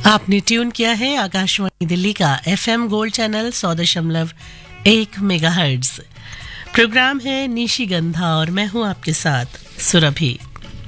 आपने ट्यून किया है आकाशवाणी दिल्ली का FM gold channel 100.1 megahertz. Programme है निशिगंधा और मैं हूं आपके साथ सुरभि।